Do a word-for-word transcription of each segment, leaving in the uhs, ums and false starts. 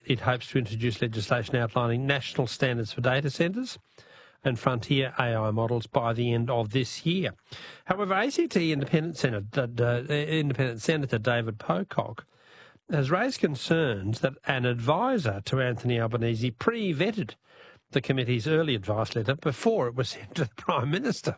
it hopes to introduce legislation outlining national standards for data centres and frontier A I models by the end of this year. However, A C T Independent Senator, uh, Independent Senator David Pocock has raised concerns that an advisor to Anthony Albanese pre-vetted the committee's early advice letter before it was sent to the Prime Minister.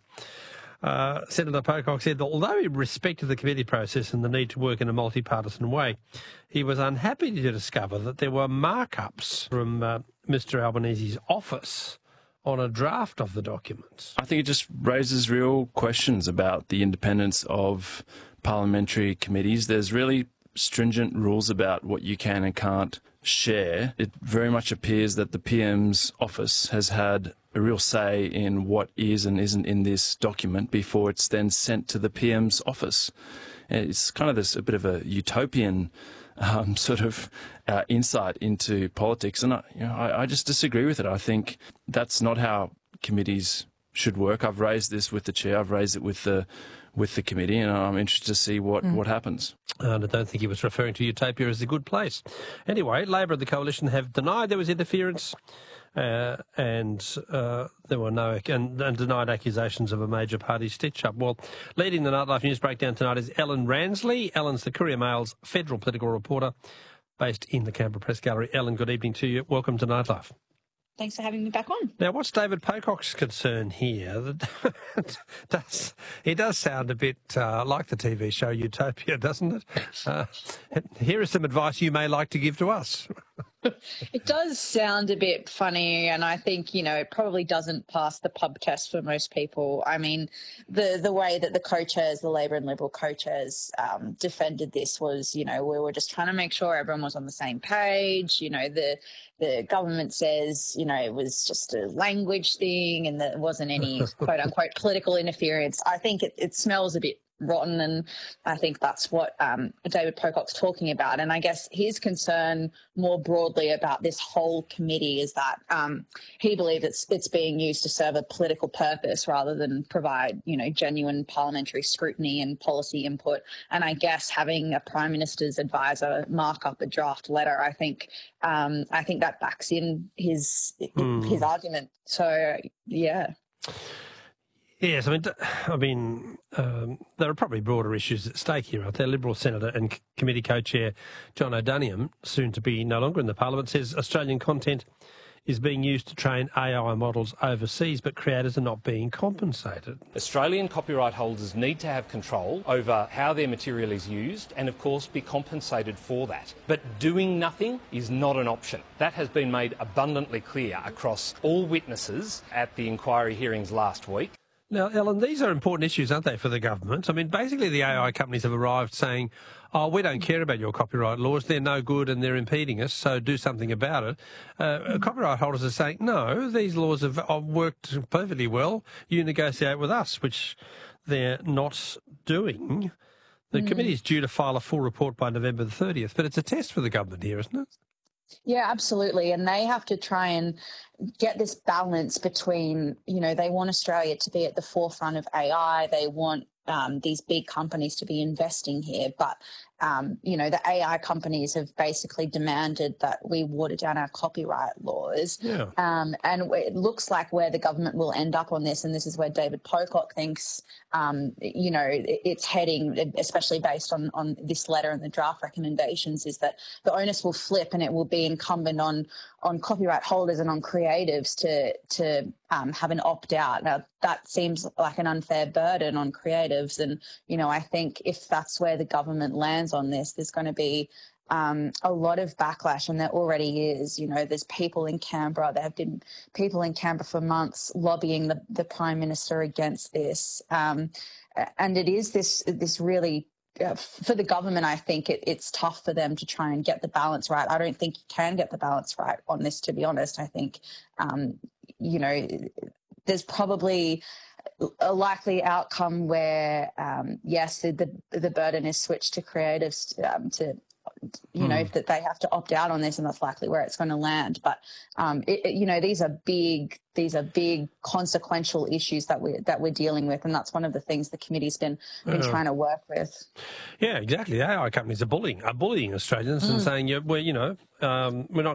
Uh, Senator Pocock said that although he respected the committee process and the need to work in a multi-partisan way, he was unhappy to discover that there were markups from uh, Mr Albanese's office on a draft of the documents. I think it just raises real questions about the independence of parliamentary committees. There's really stringent rules about what you can and can't share. It very much appears that the P M's office has had a real say in what is and isn't in this document before it's then sent to the P M's office. And it's kind of this a bit of a utopian um, sort of uh, insight into politics, and I, you know, I, I just disagree with it. I think that's not how committees should work. I've raised this with the chair. I've raised it with the with the committee, and I'm interested to see what, mm. what happens. And I don't think he was referring to utopia as a good place. Anyway, Labor and the Coalition have denied there was interference, uh, and uh, there were no and, and denied accusations of a major party stitch-up. Well, leading the Nightlife News Breakdown tonight is Ellen Ransley. Ellen's the Courier Mail's federal political reporter based in the Canberra Press Gallery. Ellen, good evening to you. Welcome to Nightlife. Thanks for having me back on. Now, what's David Pocock's concern here? does, he does sound a bit uh, like the T V show Utopia, doesn't it? Uh, here is some advice you may like to give to us. It does sound a bit funny, and I think, you know, it probably doesn't pass the pub test for most people. I mean, the the way that the co-chairs, the Labor and Liberal co-chairs, um, defended this was, you know, we were just trying to make sure everyone was on the same page. You know, the the government says, you know, it was just a language thing and there wasn't any quote-unquote political interference. I think it, it smells a bit rotten, and I think that's what um, David Pocock's talking about. And I guess his concern more broadly about this whole committee is that um, he believes it's it's being used to serve a political purpose rather than provide, you know, genuine parliamentary scrutiny and policy input. And I guess having a Prime Minister's advisor mark up a draft letter, I think um, I think that backs in his mm. his argument. So yeah. Yes, I mean, I mean, um, there are probably broader issues at stake here, aren't there? Liberal Senator and C- Committee Co-Chair John O'Doniam, soon to be no longer in the Parliament, says Australian content is being used to train A I models overseas, but creators are not being compensated. Australian copyright holders need to have control over how their material is used and, of course, be compensated for that. But doing nothing is not an option. That has been made abundantly clear across all witnesses at the inquiry hearings last week. Now, Ellen, these are important issues, aren't they, for the government? I mean, basically the A I companies have arrived saying, oh, we don't care about your copyright laws, they're no good and they're impeding us, so do something about it. Uh, copyright holders are saying, no, these laws have worked perfectly well, you negotiate with us, which they're not doing. The mm. committee is due to file a full report by November the thirtieth, but it's a test for the government here, isn't it? Yeah, absolutely. And they have to try and get this balance between, you know, they want Australia to be at the forefront of A I. They want um, these big companies to be investing here. But, um, you know, the A I companies have basically demanded that we water down our copyright laws. Yeah. Um, and it looks like where the government will end up on this, and this is where David Pocock thinks, um, you know, it's heading, especially based on, on this letter and the draft recommendations, is that the onus will flip and it will be incumbent on on copyright holders and on creatives to to um, have an opt-out. Now, that seems like an unfair burden on creatives. And, you know, I think if that's where the government lands on this, there's going to be um, a lot of backlash, and there already is. You know, there's people in Canberra, there have been people in Canberra for months lobbying the, the Prime Minister against this. Um, and it is this this really... Uh, for the government, I think it, it's tough for them to try and get the balance right. I don't think you can get the balance right on this, to be honest. I think, um, you know, there's probably a likely outcome where, um, yes, the the burden is switched to creatives um, to, you know, mm. that they have to opt out on this, and that's likely where it's going to land. But, um, it, it, you know, these are big, these are big consequential issues that we that we're dealing with, and that's one of the things the committee's been been yeah. trying to work with. Yeah, exactly. A I companies are bullying, are bullying Australians mm. and saying, yeah, well, you know, um, we're not